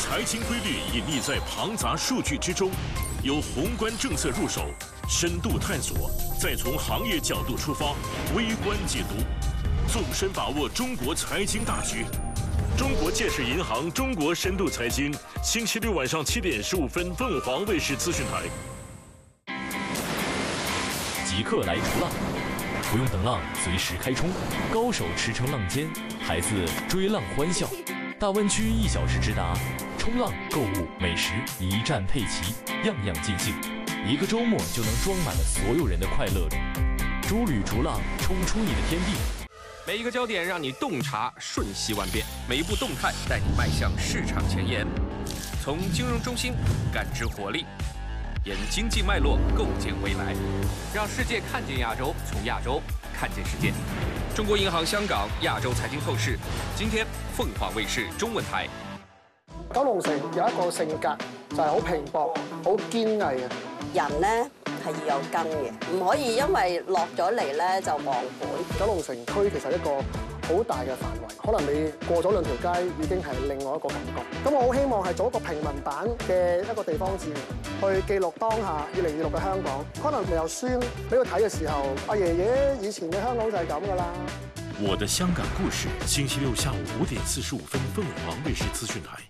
财经规律隐匿在庞杂数据之中，由宏观政策入手，深度探索，再从行业角度出发，微观解读，纵深把握中国财经大局。中国建设银行中国深度财经，星期六晚上7点15分，凤凰卫视资讯台。 即刻来冲浪，不用等浪，随时开冲。高手驰骋浪尖，孩子追浪欢笑。大湾区1小时直达，冲浪、购物、美食一站配齐，样样尽兴。一个周末就能装满了所有人的快乐里。诸旅逐浪，冲出你的天地。 每一个焦点让你洞察瞬息万变，每一步动态带你迈向市场前沿。从金融中心感知活力，沿经济脉络构建未来，让世界看见亚洲，从亚洲看见世界。中國銀行香港亞洲財經透視，今天鳳凰衛視中文台。 九龍城有一個性格就係好拼搏、好堅毅嘅人咧。係要有根嘅，唔可以因為落咗嚟咧就忘本。 九龍城區其實一個好大嘅範圍，可能你過咗2條街已經係另外一個感覺。咁我好希望係做一個平民版嘅一個地方志，去記錄當下2026嘅香港。可能你有書俾佢睇嘅時候，阿爺爺以前嘅香港就係咁㗎啦。 我的香港故事，星期六下午5點45分，鳳凰衛視資訊台。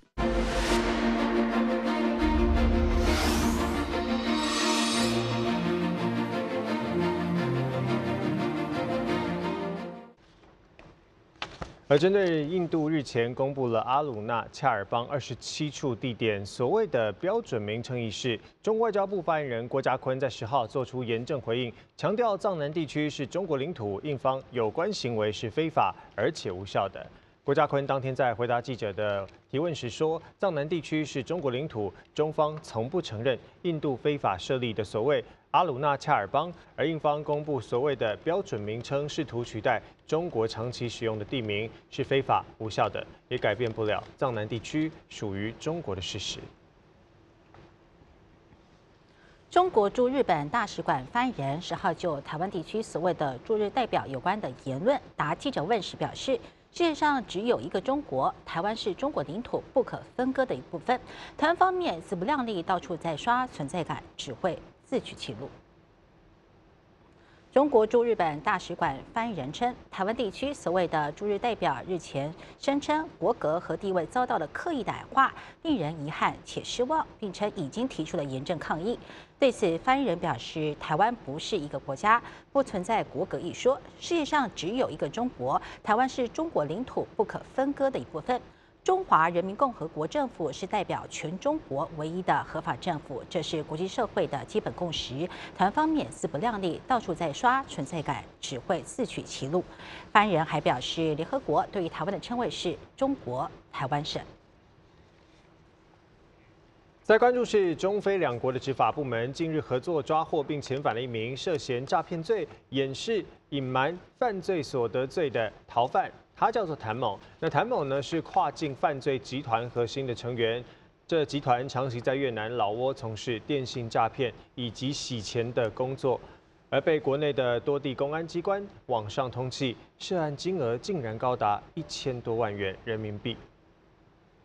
而针对印度日前公布了阿鲁纳恰尔邦27处地点所谓的标准名称一事，中国外交部发言人郭家坤在10号做出严正回应，强调藏南地区是中国领土，印方有关行为是非法而且无效的。郭家坤当天在回答记者的提问时说，藏南地区是中国领土，中方从不承认印度非法设立的所谓阿鲁纳恰尔邦，而印方公布所谓的标准名称，试图取代中国长期使用的地名，是非法无效的，也改变不了藏南地区属于中国的事实。 中国驻日本大使馆发言人10号就台湾地区所谓的驻日代表有关的言论答记者问时表示，世界上只有一个中国，台湾是中国领土不可分割的一部分。台湾方面自不量力，到处在刷存在感，只会自取其辱。中国驻日本大使馆发言人称，台湾地区所谓的驻日代表日前声称国格和地位遭到了刻意的矮化，令人遗憾且失望，并称已经提出了严正抗议。对此，发言人表示，台湾不是一个国家，不存在国格一说，世界上只有一个中国，台湾是中国领土不可分割的一部分。中华人民共和国政府是代表全中国唯一的合法政府，这是国际社会的基本共识。台湾方面自不量力，到处在刷存在感，只会自取其辱。发言人还表示，联合国对于台湾的称谓是中国台湾省。 在关注是中非两国的执法部门近日合作抓获并遣返了一名涉嫌诈骗罪、掩饰、隐瞒犯罪所得罪的逃犯。他叫做谭某，那谭某呢是跨境犯罪集团核心的成员。这集团长期在越南老挝从事电信诈骗以及洗钱的工作，而被国内的多地公安机关网上通缉，涉案金额竟然高达1000多万元人民币。